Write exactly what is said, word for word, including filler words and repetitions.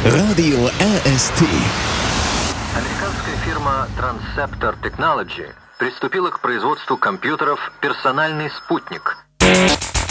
Radio эр эс ти. Американская фирма Transceptor Technology приступила к производству компьютеров «Персональный спутник».